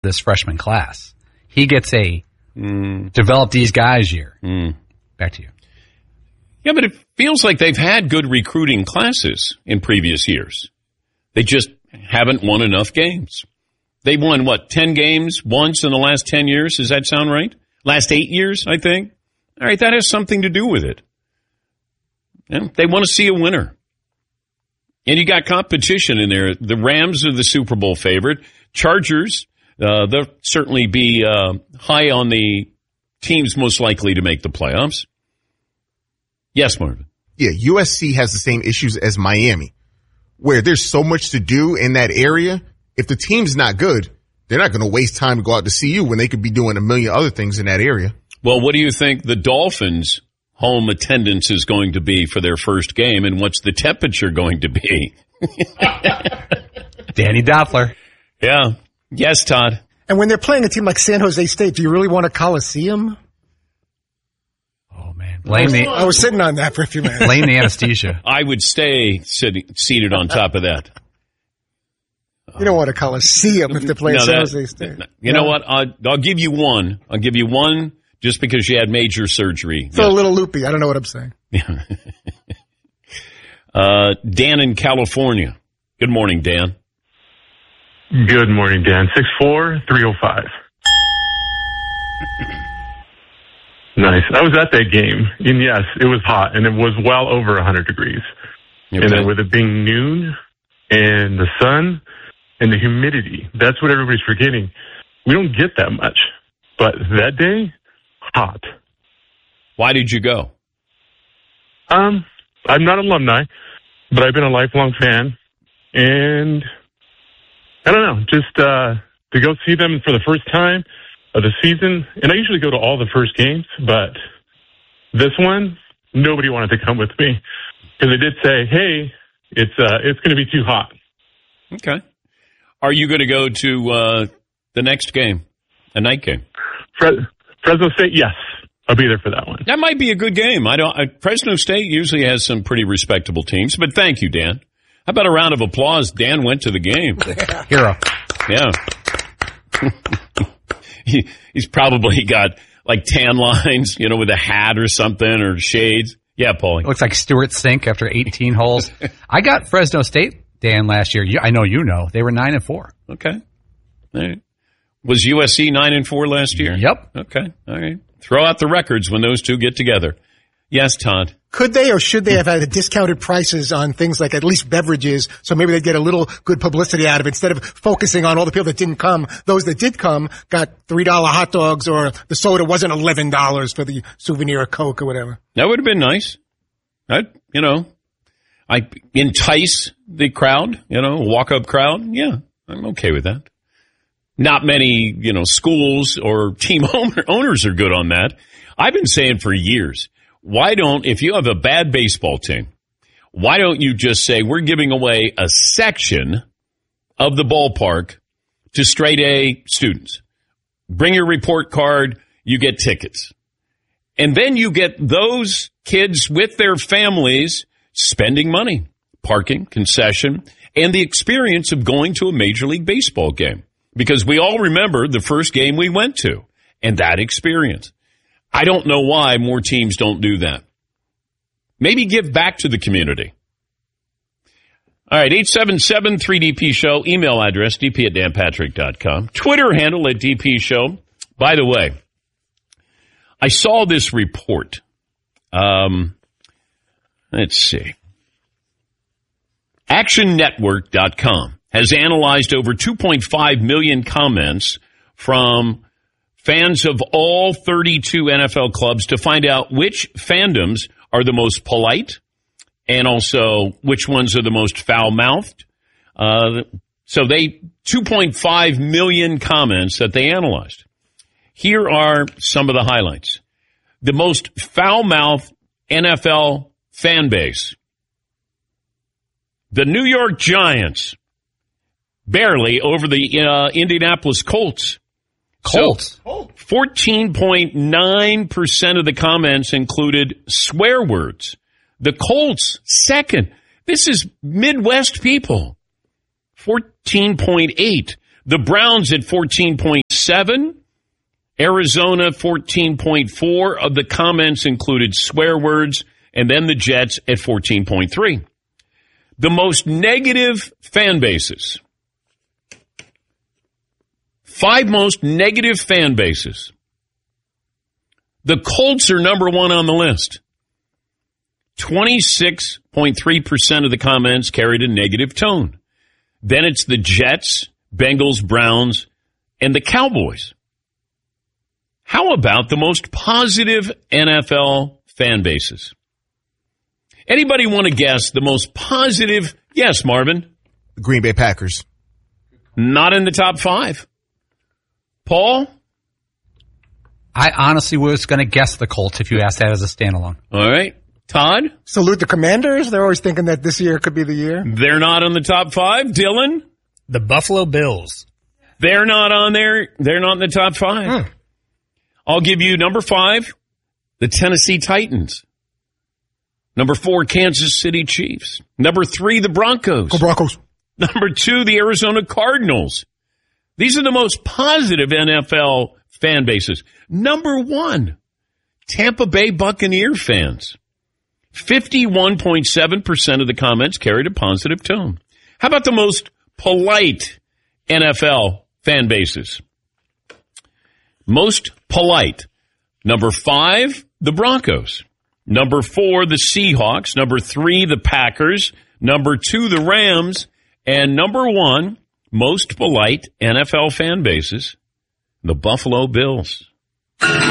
this freshman class. He gets a develop these guys year. Back to you. Yeah, but it feels like they've had good recruiting classes in previous years. They just haven't won enough games. They've won, 10 games once in the last 10 years? Does that sound right? Last 8 years, I think. All right, that has something to do with it. Yeah, they want to see a winner. And you got competition in there. The Rams are the Super Bowl favorite. Chargers, they'll certainly be high on the teams most likely to make the playoffs. Yes, Marvin. Yeah, USC has the same issues as Miami, where there's so much to do in that area. If the team's not good, they're not going to waste time to go out to see you when they could be doing a million other things in that area. Well, what do you think the Dolphins' home attendance is going to be for their first game, and what's the temperature going to be? Danny Doppler. Yeah. Yes, Todd. And when they're playing a team like San Jose State, do you really want a Coliseum? Oh, man. I was sitting on that for a few minutes. Blame the anesthesia. I would stay seated on top of that. You don't want a Coliseum if they're playing San Jose State. You know what? I'll give you one. I'll give you one just because you had major surgery. Feel a little loopy. I don't know what I'm saying. Dan in California. Good morning, Dan. Good morning, Dan. 6'4", 305. Nice. I was at that game, and yes, it was hot, and it was well over 100 degrees. Okay. And then with it being noon and the sun and the humidity, that's what everybody's forgetting. We don't get that much. But that day, hot. Why did you go? I'm not alumni, but I've been a lifelong fan, and I don't know, just to go see them for the first time of the season. And I usually go to all the first games, but this one, nobody wanted to come with me because they did say, "Hey, it's going to be too hot." Okay. Are you going to go to the next game, a night game? Fresno State, yes. I'll be there for that one. That might be a good game. Fresno State usually has some pretty respectable teams, but thank you, Dan. How about a round of applause? Dan went to the game. Hero. Yeah. He's probably got like tan lines, with a hat or something or shades. Yeah, Paulie. Looks like Stuart Sink after 18 holes. I got Fresno State, Dan, last year. I know you know. They were 9-4. Okay. All right. Was USC 9-4 last year? Yep. Okay. All right. Throw out the records when those two get together. Yes, Todd. Could they or should they have had discounted prices on things like at least beverages so maybe they'd get a little good publicity out of it instead of focusing on all the people that didn't come? Those that did come got $3 hot dogs or the soda wasn't $11 for the souvenir Coke or whatever. That would have been nice. I entice the crowd, walk-up crowd. Yeah, I'm okay with that. Not many, schools or team owners are good on that. I've been saying for years, if you have a bad baseball team, why don't you just say we're giving away a section of the ballpark to straight A students? Bring your report card, you get tickets. And then you get those kids with their families spending money, parking, concession, and the experience of going to a Major League Baseball game. Because we all remember the first game we went to and that experience. I don't know why more teams don't do that. Maybe give back to the community. All right, 877-3DP Show. Email address, dp@danpatrick.com. Twitter handle @DP Show. By the way, I saw this report. Let's see. ActionNetwork.com has analyzed over 2.5 million comments from fans of all 32 NFL clubs to find out which fandoms are the most polite and also which ones are the most foul-mouthed. So 2.5 million comments that they analyzed. Here are some of the highlights. The most foul-mouthed NFL fan base. The New York Giants. Barely over the Indianapolis Colts. Colts? So 14.9% of the comments included swear words. The Colts, second. This is Midwest people. 14.8. The Browns at 14.7. Arizona 14.4. Of the comments included swear words. And then the Jets at 14.3. The most negative fan bases. 5 most negative fan bases. The Colts are number 1 on the list. 26.3% of the comments carried a negative tone. Then it's the Jets, Bengals, Browns, and the Cowboys. How about the most positive NFL fan bases? Anybody want to guess the most positive? Yes, Marvin. The Green Bay Packers. Not in the top 5. Paul? I honestly was going to guess the Colts if you asked that as a standalone. All right. Todd? Salute the Commanders. They're always thinking that this year could be the year. They're not on the top 5. Dylan? The Buffalo Bills. They're not on there. They're not in the top 5. I'll give you number 5, the Tennessee Titans. Number 4, Kansas City Chiefs. Number 3, the Broncos. Go Broncos. Number 2, the Arizona Cardinals. These are the most positive NFL fan bases. Number 1, Tampa Bay Buccaneer fans. 51.7% of the comments carried a positive tone. How about the most polite NFL fan bases? Most polite. Number 5, the Broncos. Number 4, the Seahawks. Number 3, the Packers. Number 2, the Rams. And number 1, most polite NFL fan bases, the Buffalo Bills.